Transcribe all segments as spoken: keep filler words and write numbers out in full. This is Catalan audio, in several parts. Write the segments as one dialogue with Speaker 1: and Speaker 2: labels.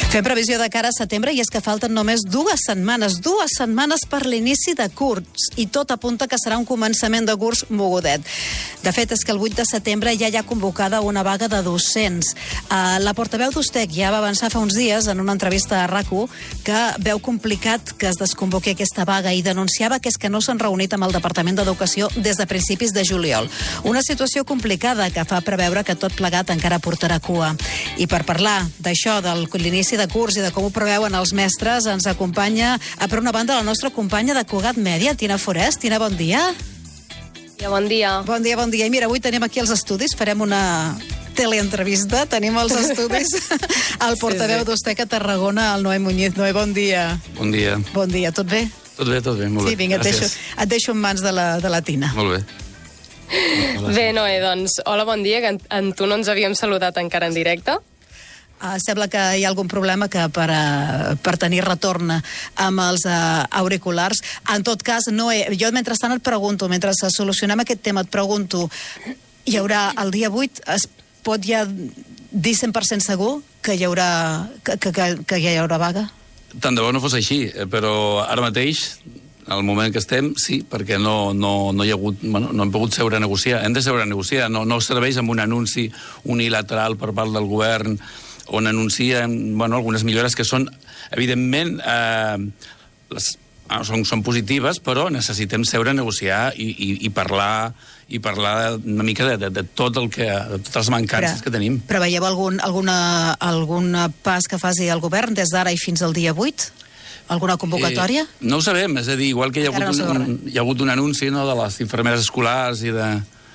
Speaker 1: Fem previsió de cara a setembre i és que falten només dues setmanes, dues setmanes per l'inici de curs i tot apunta que serà un començament de curs mogudet. De fet, és que el vuit de setembre ja hi ha convocada una vaga de docents. Uh, la portaveu d'Ustec ja va avançar fa uns dies en una entrevista a RAC u que veu complicat que es desconvoqui aquesta vaga i denunciava que és que no s'han reunit amb el Departament d'Educació des de principis de juliol. Una situació complicada que fa preveure que tot plegat encara portarà cua. I per parlar d'això, de l'inici de curs i de com ho preveuen els mestres, ens acompanya, per una banda, la nostra companya de Cugat Mèdia, Tina Forest. Tina, bon dia.
Speaker 2: Ja, bon dia.
Speaker 1: Bon dia, bon dia. I mira, avui tenim aquí els estudis, farem una teleentrevista, tenim els estudis el portaveu sí, sí. d'Ustec a Tarragona, el Noé Muñiz. Noé, bon dia.
Speaker 3: Bon dia.
Speaker 1: Bon dia, tot bé?
Speaker 3: Tot bé, tot bé, molt bé.
Speaker 1: Sí, vinga, et deixo, et deixo en mans de la, de la Tina.
Speaker 3: Molt bé.
Speaker 2: Bé, Noé, doncs, hola, bon dia, que en, en tu no ens havíem saludat encara en directe.
Speaker 1: Uh, sembla que hi ha algun problema que per, uh, per tenir retorn amb els uh, auriculars. En tot cas, no he, jo mentrestant et pregunto, mentre solucionem aquest tema, et pregunto, hi haurà el dia vuit, es pot ja dir cent per cent segur que hi haurà, que, que, que, que hi haurà vaga?
Speaker 3: Tant de bo no fos així, però ara mateix, al moment que estem, sí, perquè no, no, no hi ha hagut, bueno, no hem pogut seure a negociar. Hem de seure a negociar, no, no serveix amb un anunci unilateral per part del govern on anuncien, bueno, algunes millores que són, evidentment, eh, les, són, són positives, però necessitem seure a negociar i, i, i parlar i parlar una mica de, de, de tot el que, de totes les mancances però, que tenim.
Speaker 1: Però veieu algun, alguna, algun pas que faci el govern des d'ara i fins al dia vuit? Alguna convocatòria?
Speaker 3: Eh, no ho sabem, és a dir, igual que hi ha, hagut
Speaker 1: no
Speaker 3: un, un, hi ha hagut un anunci, no, de les infermeres escolars i de...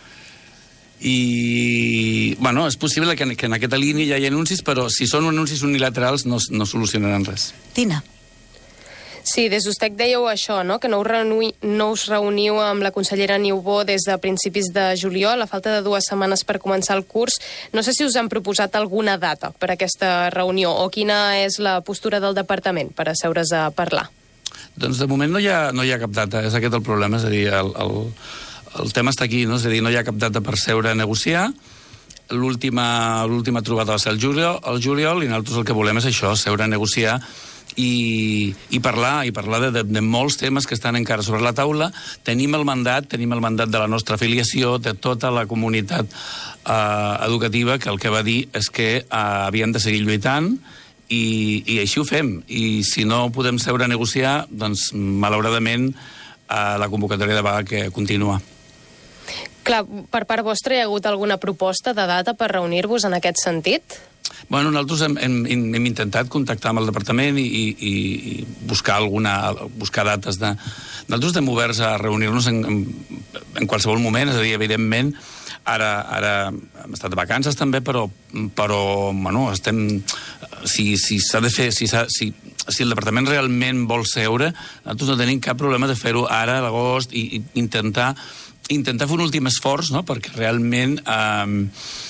Speaker 3: I, bueno, és possible que en, que en aquesta línia hi hagi anuncis, però si són anuncis unilaterals no, no solucionaran res.
Speaker 1: Tina.
Speaker 2: Sí, des d'Ustec dèieu això, no? Que no us, reuni, no us reuniu amb la consellera Niubó des de principis de juliol, a falta de dues setmanes per començar el curs. No sé si us han proposat alguna data per a aquesta reunió o quina és la postura del departament per asseure's a parlar.
Speaker 3: Doncs de moment no hi ha, no hi ha cap data, és aquest el problema, és a dir, el... el El tema està aquí, no? És a dir, no hi ha cap data per seure a negociar. L'última l'última trobada va ser el juliol, el juliol i nosaltres el que volem és això, seure a negociar i, i parlar, i parlar de, de, de molts temes que estan encara sobre la taula. Tenim el mandat, tenim el mandat de la nostra afiliació, de tota la comunitat eh, educativa, que el que va dir és que eh, havien de seguir lluitant i, i així ho fem. I si no podem seure a negociar, doncs, malauradament, eh, la convocatòria de vaga que continua.
Speaker 2: Clar, per part vostra hi ha hagut alguna proposta de data per reunir-vos en aquest sentit?
Speaker 3: Bueno, nosaltres hem, hem, hem intentat contactar amb el departament i, i, i buscar alguna, buscar dates de... Nosaltres estem oberts a reunir-nos en, en, en qualsevol moment, és a dir, evidentment, ara, ara hem estat de vacances també, però, però bueno, estem... Si, si s'ha de fer... Si, si, si el departament realment vol seure, nosaltres no tenim cap problema de fer-ho ara, a l'agost, i, i intentar... intentar fer un últim esforç, no?, perquè realment eh,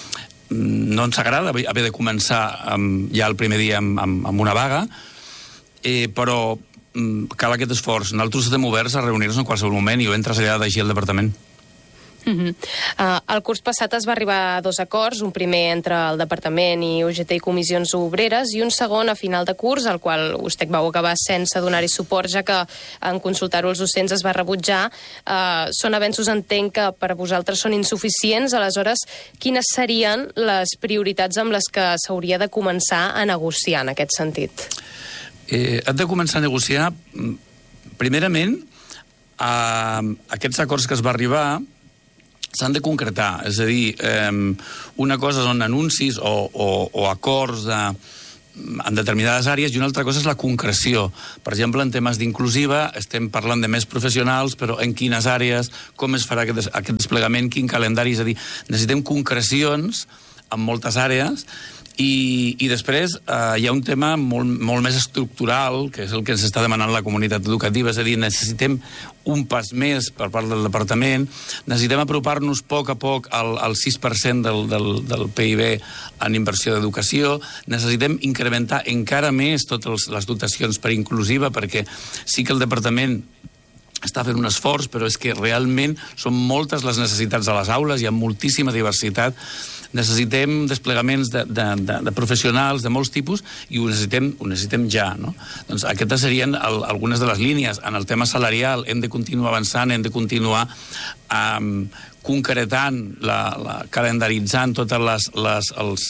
Speaker 3: no ens agrada haver de començar eh, ja el primer dia amb, amb, amb una vaga, eh, però eh, cal aquest esforç. Nosaltres estem oberts a reunir-nos en qualsevol moment i ho hem traslladat així al departament.
Speaker 2: Uh-huh. Uh, el curs passat es va arribar a dos acords, un primer entre el Departament i U G T i Comissions Obreres i un segon a final de curs, al qual Ustec vau acabar sense donar-hi suport, ja que en consultar-ho els docents es va rebutjar. Uh, són avenços, entenc, que per vosaltres són insuficients. Aleshores, quines serien les prioritats amb les que s'hauria de començar a negociar en aquest sentit?
Speaker 3: Eh, hem de començar a negociar, primerament, uh, aquests acords que es va arribar s'han de concretar, és a dir, eh, una cosa són anuncis o, o, o acords de, en determinades àrees i una altra cosa és la concreció. Per exemple, en temes d'inclusiva estem parlant de més professionals, però en quines àrees, com es farà aquest, aquest desplegament, quin calendari, és a dir, necessitem concrecions en moltes àrees. I, i després eh, hi ha un tema molt, molt més estructural, que és el que ens està demanant la comunitat educativa, és a dir, necessitem un pas més per part del departament, necessitem apropar-nos a poc a poc al, al sis per cent del, del, del P I B en inversió d'educació, necessitem incrementar encara més totes les dotacions per inclusiva, perquè sí que el departament està fent un esforç, però és que realment són moltes les necessitats a les aules, hi ha moltíssima diversitat necessitem desplegaments de, de, de, de professionals de molts tipus i ho necessitem, ho necessitem ja, no? Doncs aquestes serien el, algunes de les línies. En el tema salarial hem de continuar avançant, hem de continuar um, concretant, la, la, calendaritzant totes les, les, els,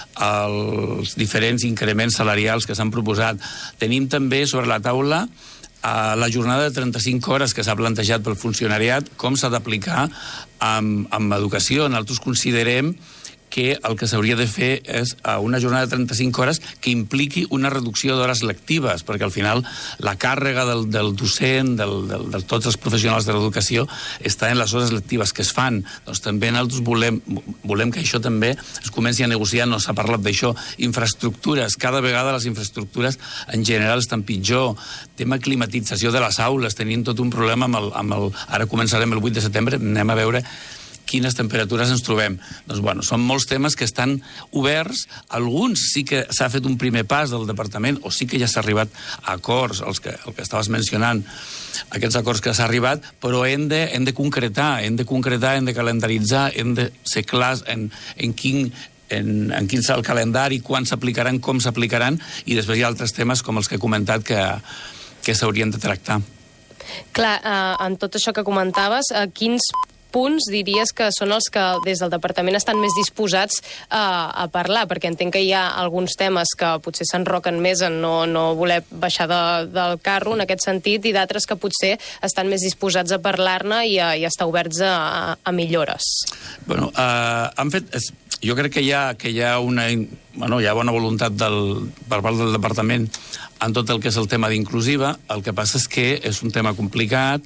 Speaker 3: els diferents increments salarials que s'han proposat. Tenim també sobre la taula a la jornada de trenta-cinc hores que s'ha plantejat pel funcionariat, com s'ha d'aplicar amb, amb educació. Nosaltres considerem que el que s'hauria de fer és una jornada de trenta-cinc hores que impliqui una reducció d'hores lectives, perquè al final la càrrega del, del docent, del, del, de tots els professionals de l'educació, està en les hores lectives que es fan. Doncs també nosaltres volem, volem que això també es comenci a negociar, no s'ha parlat d'això. Infraestructures, cada vegada les infraestructures en general estan pitjor. Tema climatització de les aules, tenim tot un problema amb el... Amb el ara començarem el vuit de setembre, anem a veure quines temperatures ens trobem. Doncs, bueno, són molts temes que estan oberts. Alguns sí que s'ha fet un primer pas del departament, o sí que ja s'ha arribat a acords, els que, el que estaves mencionant, aquests acords que s'ha arribat, però hem de, hem de concretar, hem de concretar, hem de calendaritzar, hem de ser clars en, en quin... En, en quin serà el calendari, quan s'aplicaran, com s'aplicaran, i després hi ha altres temes com els que he comentat que, que s'haurien de tractar.
Speaker 2: Clar, eh, en tot això que comentaves, eh, quins punts diries que són els que des del departament estan més disposats a, a parlar? Perquè entenc que hi ha alguns temes que potser s'enroquen més en no, no voler baixar de, del carro en aquest sentit, i d'altres que potser estan més disposats a parlar-ne i, a, i a estar oberts a, a millores.
Speaker 3: Bueno, uh, han fet... És, jo crec que hi ha, que hi ha una... Bueno, hi ha bona voluntat del, per part del departament en tot el que és el tema d'inclusiva. El que passa és que és un tema complicat,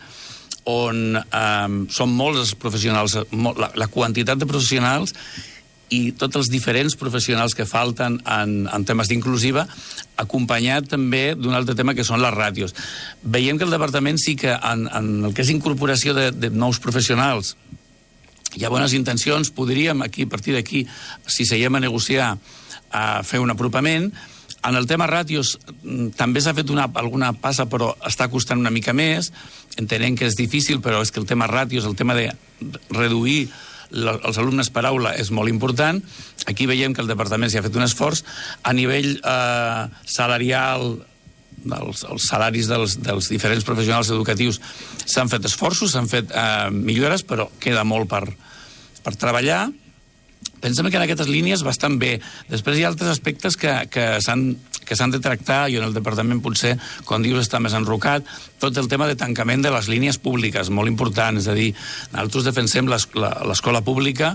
Speaker 3: on eh, són molts els professionals, la, la quantitat de professionals i tots els diferents professionals que falten en, en temes d'inclusiva, acompanyat també d'un altre tema que són les ràtios. Veiem que el departament sí que en, en el que és incorporació de, de nous professionals hi ha bones intencions, podríem aquí, a partir d'aquí, si seguim a negociar, a fer un apropament. En el tema ràtios també s'ha fet una, alguna passa, però està costant una mica més. Entenem que és difícil, però és que el tema ràtios, el tema de reduir la, els alumnes per aula és molt important. Aquí veiem que el departament s'hi ha fet un esforç. A nivell eh, salarial, dels, els salaris dels, dels diferents professionals educatius s'han fet esforços, s'han fet eh, millores, però queda molt per, per treballar. Pensem que en aquestes línies bastant bé. Després hi ha altres aspectes que, que s'han que s'han de tractar, i en el departament potser, com dius, està més enrocat, tot el tema de tancament de les línies públiques, molt important, és a dir, nosaltres defensem l'escola pública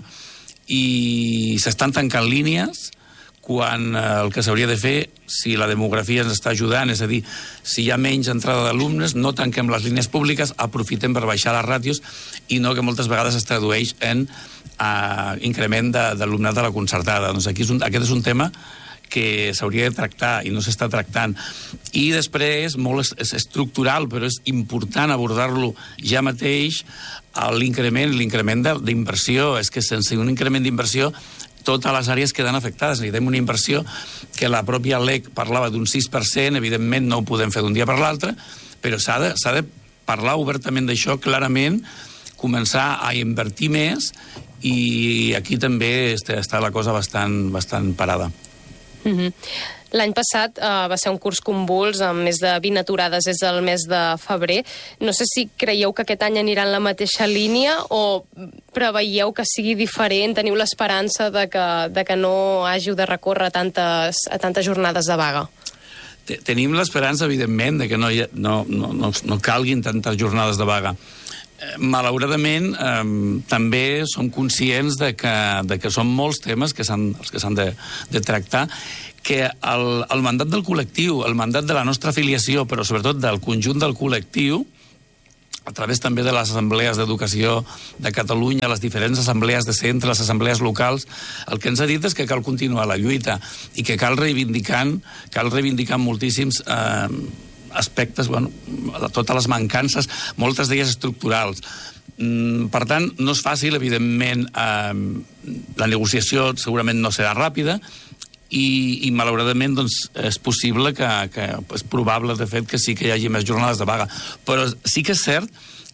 Speaker 3: i s'estan tancant línies quan el que s'hauria de fer, si la demografia ens està ajudant, és a dir, si hi ha menys entrada d'alumnes, no tanquem les línies públiques, aprofitem per baixar les ràtios, i no que moltes vegades es tradueix en uh, increment d'alumnat de, de la concertada. Doncs aquí és un, aquest és un tema que s'hauria de tractar i no s'està tractant. I després, molt és estructural, però és important abordar-lo ja mateix, l'increment l'increment d'inversió. És que sense un increment d'inversió totes les àrees queden afectades. Necessitem una inversió que la pròpia L E C parlava d'un sis per cent, evidentment no ho podem fer d'un dia per l'altre, però s'ha de, s'ha de parlar obertament d'això, clarament, començar a invertir més, i aquí també està la cosa bastant, bastant parada.
Speaker 2: Mm-hmm. L'any passat uh, va ser un curs convuls amb més de vint aturades des del mes de febrer. No sé si creieu que aquest any anirà en la mateixa línia o preveieu que sigui diferent, teniu l'esperança de que, de que no hàgiu de recórrer a tantes, a tantes jornades de vaga?
Speaker 3: Tenim l'esperança, evidentment, de que no, ha, no, no, no, no calguin tantes jornades de vaga. Malauradament, eh, també som conscients de que, de que són molts temes que s'han, els que s'han de, de tractar, que el, el mandat del col·lectiu, el mandat de la nostra afiliació, però sobretot del conjunt del col·lectiu, a través també de les assemblees d'educació de Catalunya, les diferents assemblees de centre, les assemblees locals, el que ens ha dit és que cal continuar la lluita i que cal reivindicar, cal reivindicar moltíssims eh, aspectes, bueno, totes les mancances, moltes d'elles estructurals. Per tant, no és fàcil, evidentment, eh, la negociació segurament no serà ràpida, i, i malauradament doncs, és possible que, que és probable, de fet, que sí que hi hagi més jornades de vaga. Però sí que és cert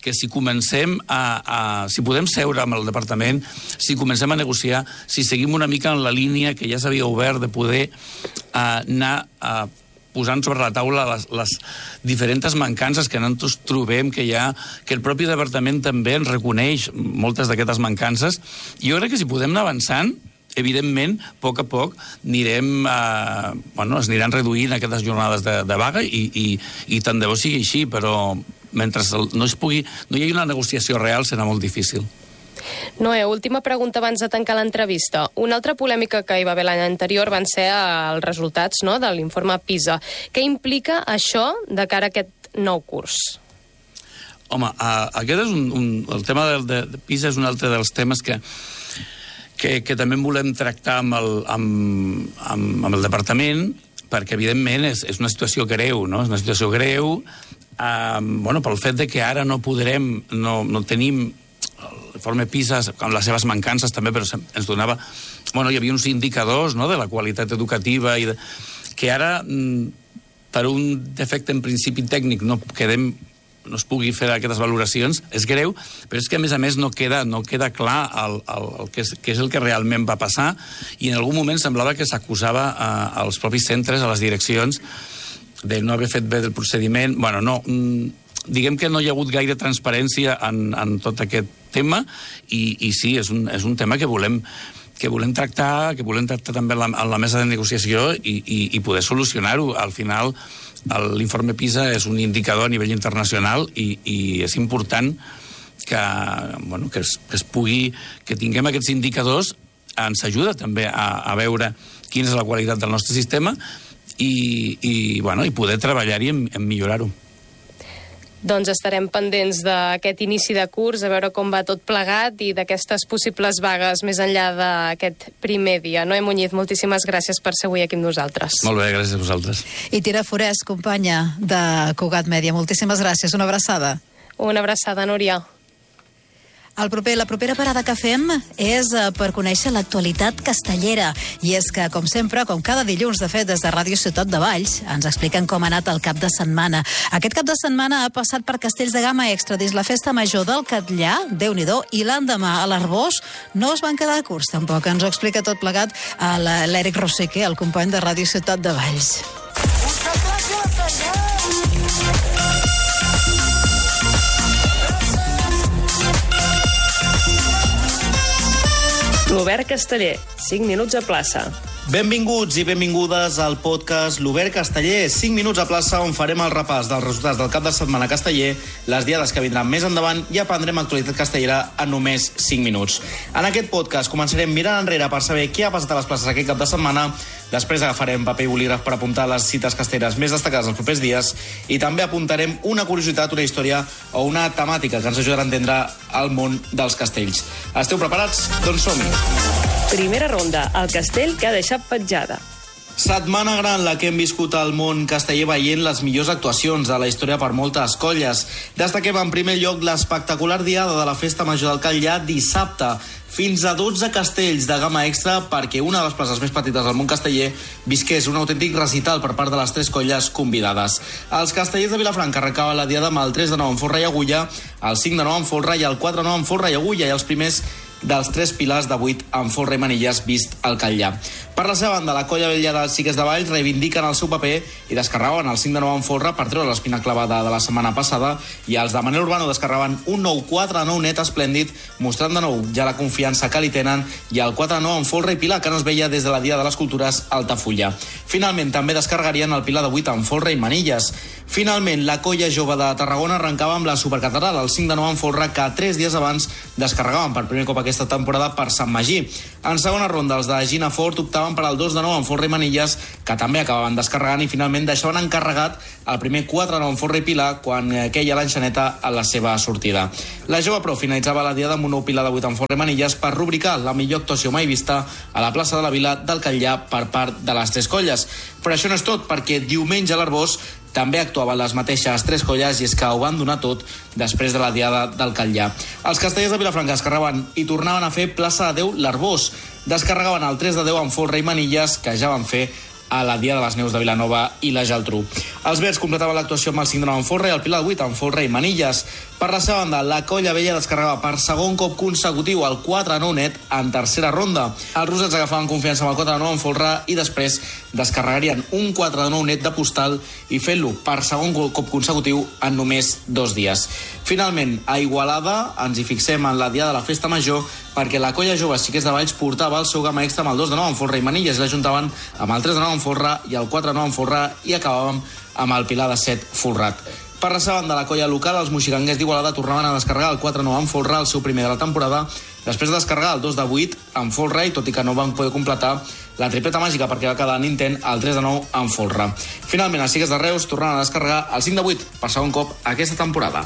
Speaker 3: que si comencem a, a... si podem seure amb el departament, si comencem a negociar, si seguim una mica en la línia que ja s'havia obert de poder uh, anar a posant sobre la taula les, les diferents mancances que nosaltres trobem que hi ha, que el propi departament també ens reconeix moltes d'aquestes mancances. Jo crec que si podem anar avançant, evidentment, a poc a poc, anirem, eh, bueno, es aniran reduint aquestes jornades de, de vaga i, i, i tant de bo sigui així, però mentre no es pugui, no hi hagi una negociació real serà molt difícil.
Speaker 2: Noé, última pregunta abans de tancar l'entrevista. Una altra polèmica que hi va haver l'any anterior van ser els resultats, no?, de l'informe PISA. Què implica això de cara a aquest nou curs?
Speaker 3: Home, uh, aquest és un, un, el tema de, de, de PISA és un altre dels temes que, que, que també volem tractar amb el, amb, amb, amb el departament, perquè evidentment és, és una situació greu, no? És una situació greu, uh, bueno, pel fet de que ara no podrem, no, no tenim l'informe PISA, amb les seves mancances també, però ens donava... Bueno, hi havia uns indicadors, no?, de la qualitat educativa i de, que ara, per un defecte en principi tècnic, no quedem, no es pugui fer aquestes valoracions, és greu, però és que, a més a més, no queda, no queda clar el, el, el que, és, que és el que realment va passar, i en algun moment semblava que s'acusava als propis centres, a les direccions, de no haver fet bé del procediment. Bueno, no... Diguem que no hi ha hagut gaire transparència en, en tot aquest tema i, i sí, és un, és un tema que volem, que volem tractar, que volem tractar també en la, en la mesa de negociació i, i, i poder solucionar-ho. Al final, l'informe PISA és un indicador a nivell internacional i, i és important que, bueno, que, es, que es pugui, que tinguem aquests indicadors, ens ajuda també a, a veure quina és la qualitat del nostre sistema i, i, bueno, i poder treballar-hi en, en millorar-ho.
Speaker 2: Doncs estarem pendents d'aquest inici de curs, a veure com va tot plegat i d'aquestes possibles vagues més enllà d'aquest primer dia. Noé Muñiz, moltíssimes gràcies per ser avui aquí amb nosaltres.
Speaker 3: Molt bé, gràcies a vosaltres.
Speaker 1: I Tina Forès, companya de Cugat Mèdia, moltíssimes gràcies. Una abraçada.
Speaker 2: Una abraçada, Núria.
Speaker 1: El proper, la propera parada que fem és per conèixer l'actualitat castellera. I és que, com sempre, com cada dilluns, de fet, des de Ràdio Ciutat de Valls, ens expliquen com ha anat el cap de setmana. Aquest cap de setmana ha passat per castells de gamma extra dins la festa major del Catllà, Déu-n'hi-do, i l'endemà a l'Arbós no es van quedar curts, tampoc. Ens ho explica tot plegat a l'Eric Roseque, el company de Ràdio Ciutat de Valls.
Speaker 4: L'Obert Casteller, cinc minuts a plaça.
Speaker 5: Benvinguts i benvingudes al podcast L'Obert Casteller, cinc minuts a plaça, on farem el repàs dels resultats del cap de setmana casteller, les diades que vindran més endavant i aprendrem actualitat castellera en només cinc minuts. En aquest podcast començarem mirant enrere per saber què ha passat a les places aquest cap de setmana, després agafarem paper i bolígraf per apuntar les cites castelleres més destacades els propers dies i també apuntarem una curiositat, una història o una temàtica que ens ajudarà a entendre el món dels castells. Esteu preparats? Doncs som-hi!
Speaker 4: Primera ronda, el castell que ha deixat petjada.
Speaker 5: Setmana gran la que hem viscut al món casteller veient les millors actuacions de la història per moltes colles. Destaquem en primer lloc l'espectacular diada de la Festa Major del Catllà dissabte. Fins a dotze castells de gamma extra perquè una de les places més petites del món casteller visqués un autèntic recital per part de les tres colles convidades. Els castellers de Vilafranca arrencaven la diada amb el tres de nou en folre i agulla, el cinc de nou en folre i el quatre de nou en folre i agulla i els primers dels tres pilars de vuit en folre i manilles vist al Catllà. Per la seva banda, la colla vella dels Xiquets de Valls reivindiquen el seu paper i descarregaven el cinc de nou en folre per treure l'espina clavada de la setmana passada i els de Manel Urbano descarregaven un nou quatre de nou net esplèndid, mostrant de nou ja la confiança que li tenen, i el quatre de nou en folre i pilar que no es veia des de la Dia de les Cultures Altafulla. Finalment, també descarregarien el pilar de vuit en folre i manilles. Finalment, la colla jove de Tarragona arrencava amb la supercatedral, el cinc de nou en folre, que tres dies abans descarregaven per primer cop aquesta temporada per Sant Magí. En segona ronda, els de Ginafort optaven per al dos de nou en folre i manilles, que també acabaven descarregant i finalment deixaven encarregat el primer quatre de nou en folre i pilar quan queia l'enxaneta a la seva sortida. La jove pro finalitzava la diada amb un nou pilar de vuit en folre i manilles per rubricar la millor actuació mai vista a la plaça de la Vila del Catllà per part de les tres colles. Però això no és tot, perquè diumenge a l'Arbós també actuaven les mateixes tres colles i és que ho van donar tot després de la diada del Catllà. Els castellers de Vilafranca descarregaven i tornaven a fer plaça de Déu l'Arbós. Descarregaven el tres de deu en folre i manilles que ja van fer a la Dia de les Neus de Vilanova i la Geltrú. Els verds completaven l'actuació amb el cinc de nou en folre i el Pilar el vuit en folre i manilles. Per la seva banda, la Colla Vella descarregava per segon cop consecutiu el quatre a nou net en tercera ronda. Els rosats agafaven confiança amb el quatre a nou en folre i després descarregarien un quatre a nou net de postal i fent-lo per segon cop consecutiu en només dos dies. Finalment, a Igualada ens hi fixem en la diada de la Festa Major perquè la Colla Jove Xiquets de Valls portava el seu gamma extra amb el dos de nou en folre i manilles i l'ajuntaven amb el tres de nou en folre i el quatre de nou en folre i acabàvem amb el Pilar de set folrat. Per la seva banda, la colla local, els moxiganguers d'Igualada tornaven a descarregar el quatre a nou en folre, el seu primer de la temporada, després de descarregar el dos de vuit en folre, i tot i que no van poder completar la tripleta màgica perquè va quedar en intent el tres de nou en folre. Finalment, els Xiquets de Reus tornaven a descarregar el cinc de vuit per segon cop aquesta temporada.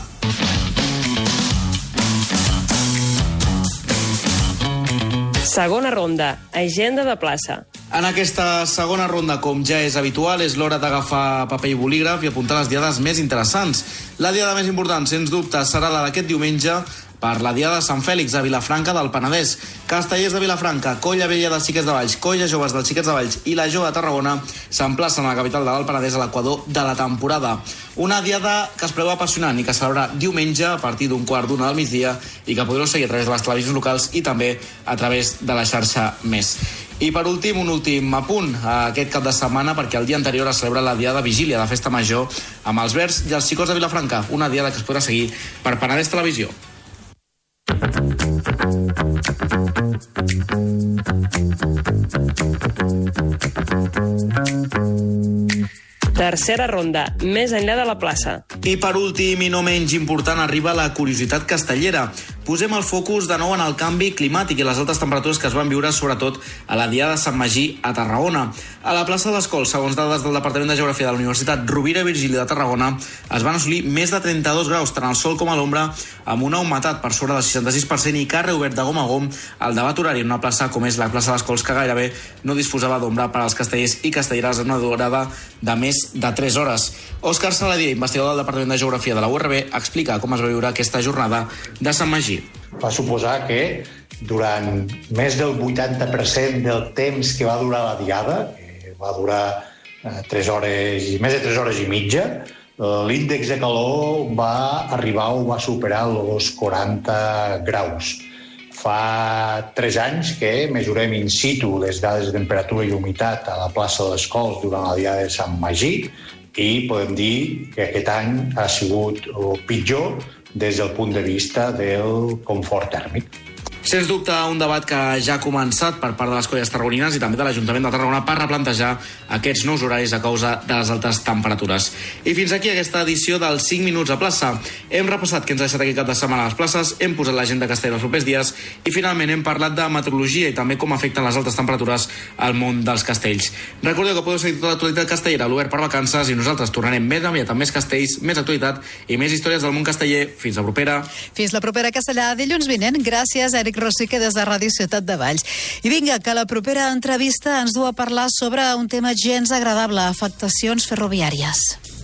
Speaker 4: Segona ronda, agenda de plaça.
Speaker 5: En aquesta segona ronda, com ja és habitual, és l'hora d'agafar paper i bolígraf i apuntar les diades més interessants. La diada més important, sens dubte, serà la d'aquest diumenge per la diada de Sant Fèlix a Vilafranca del Penedès. Castellers de Vilafranca, Colla Vella dels Xiquets de Valls, Colla Joves dels Xiquets de Valls i la Jove de Tarragona s'emplacen a la capital de l'Alt Penedès a l'equador de la temporada. Una diada que es preveu apassionant i que s'celebrarà diumenge a partir d'un quart d'una del migdia i que podreu seguir a través de les televisions locals i també a través de la xarxa Més. I per últim, un últim apunt aquest cap de setmana, perquè el dia anterior es celebra la diada vigília de Festa Major amb els verds i els xicots de Vilafranca, una diada que es podrà seguir per Penedès Televisió.
Speaker 4: Tercera ronda, més enllà de la plaça.
Speaker 5: I per últim, i no menys important, arriba la curiositat castellera. Posem el focus de nou en el canvi climàtic i les altes temperatures que es van viure sobretot a la diada de Sant Magí a Tarragona. A la plaça de les Cols, segons dades del Departament de Geografia de la Universitat Rovira i Virgili de Tarragona, es van assolir més de trenta-dos graus, tant al sol com a l'ombra, amb una humitat per sobre del seixanta-sis per cent i carrer obert de gom a gom el debat horari en una plaça com és la plaça de les Cols, que gairebé no disposava d'ombra per als castellers i castelleres en una durada de més de tres hores. Òscar Saladier, investigador del Departament de Geografia de la U R B, explica com es va viure aquesta jornada de Sant Magí.
Speaker 6: Va suposar que durant més del vuitanta per cent del temps que va durar la diada, que va durar eh, tres hores, més de tres hores i mitja, l'índex de calor va arribar o va superar els quaranta graus. Fa tres anys que mesurem in situ les dades de temperatura i humitat a la plaça de les Cols durant la diada de Sant Magí i podem dir que aquest any ha sigut el pitjor des del punt de vista del confort tèrmic.
Speaker 5: Sens dubte, un debat que ja ha començat per part de les colles tarragonines i també de l'Ajuntament de Tarragona per replantejar aquests nous horaris a causa de les altes temperatures. I fins aquí aquesta edició dels cinc minuts a plaça. Hem repassat què ens ha deixat aquest cap de setmana a les places, hem posat l'agenda castellera els propers dies i finalment hem parlat de meteorologia i també com afecten les altes temperatures al món dels castells. Recordeu que podeu seguir tota l'actualitat castellera a l'Obert per Vacances i nosaltres tornarem més aviat amb més castells, més actualitat i més històries del món casteller. Fins la propera.
Speaker 1: Fins la propera Castellà, dilluns vinent. Gràcies, Eric Rosique, des de Ràdio Ciutat de Valls. I vinga, que la propera entrevista ens du a parlar sobre un tema gens agradable, afectacions ferroviàries.